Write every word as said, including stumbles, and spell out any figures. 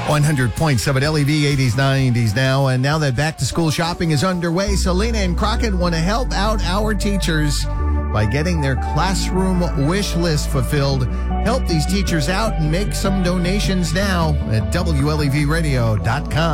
one hundred point seven L E V, eighties, nineties now. And now that back to school shopping is underway, Selena and Crockett want to help out our teachers by getting their classroom wish list fulfilled. Help these teachers out and make some donations now at W L E V radio dot com.